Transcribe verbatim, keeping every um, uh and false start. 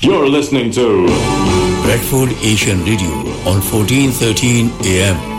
You're listening to Bradford Asian Radio on fourteen thirteen A M.